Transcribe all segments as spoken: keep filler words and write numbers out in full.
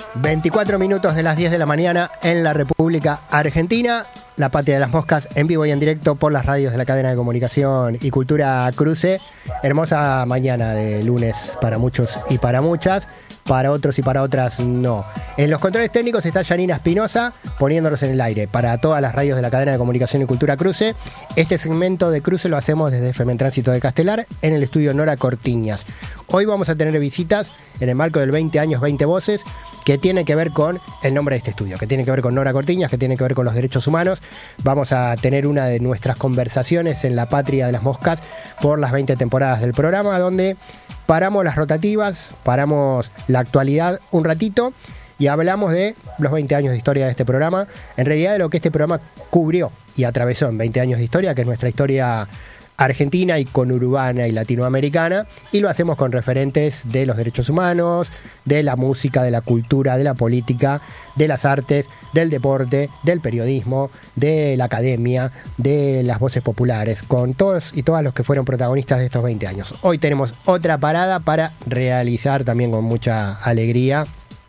veinticuatro minutos de las diez de la mañana en la República Argentina, la patria de las moscas, en vivo y en directo por las radios de la cadena de comunicación y cultura Cruce. Hermosa mañana de lunes para muchos y para muchas, para otros y para otras no. En los controles técnicos está Janina Espinosa poniéndonos en el aire para todas las radios de la cadena de comunicación y cultura Cruce. Este segmento de Cruce lo hacemos desde F M en Tránsito de Castelar, en el estudio Nora Cortiñas. Hoy vamos a tener visitas en el marco del veinte años, veinte voces, que tiene que ver con el nombre de este estudio, que tiene que ver con Nora Cortiñas, que tiene que ver con los derechos humanos. Vamos a tener una de nuestras conversaciones en la patria de las moscas por las veinte temporadas del programa, donde paramos las rotativas, paramos la actualidad un ratito y hablamos de los veinte años de historia de este programa, en realidad de lo que este programa cubrió y atravesó en veinte años de historia, que es nuestra historia argentina y conurbana y latinoamericana, y lo hacemos con referentes de los derechos humanos, de la música, de la cultura, de la política, de las artes, del deporte, del periodismo, de la academia, de las voces populares, con todos y todas los que fueron protagonistas de estos veinte años. Hoy tenemos otra parada para realizar también con mucha alegría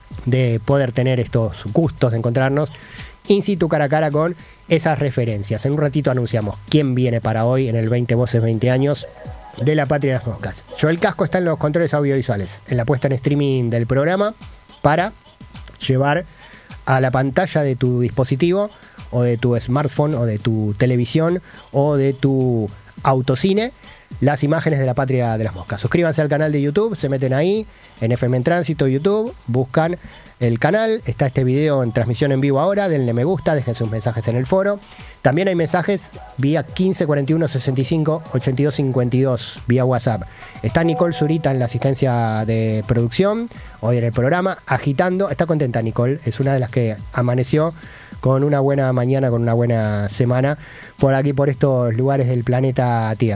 de poder tener estos gustos de encontrarnos in situ cara a cara con esas referencias. En un ratito anunciamos quién viene para hoy en el veinte voces, veinte años de la patria de las moscas. Joel Casco está en los controles audiovisuales, en la puesta en streaming del programa, para llevar a la pantalla de tu dispositivo o de tu smartphone o de tu televisión o de tu autocine las imágenes de la patria de las moscas. Suscríbanse al canal de YouTube, se meten ahí en F M en Tránsito YouTube, buscan el canal, está este video en transmisión en vivo ahora, denle me gusta, dejen sus mensajes en el foro. También hay mensajes vía quince cuarenta y uno sesenta y cinco ochenta y dos cincuenta y dos vía WhatsApp. Está Nicole Zurita en la asistencia de producción hoy en el programa, agitando. Está contenta Nicole, es una de las que amaneció con una buena mañana, con una buena semana por aquí, por estos lugares del planeta Tierra.